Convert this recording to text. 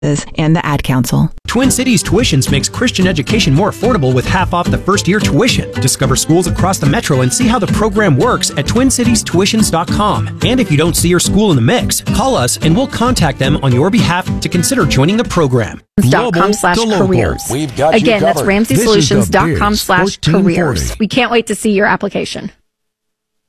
and the Ad Council. Twin Cities Tuitions makes Christian education more affordable with half off the first year tuition. Discover schools across the metro and see how the program works at TwinCitiesTuitions.com. And if you don't see your school in the mix, call us and we'll contact them on your behalf to consider joining the program. .com/careers. We've got you Again, that's covered. RamseySolutions.com/careers. We can't wait to see your application.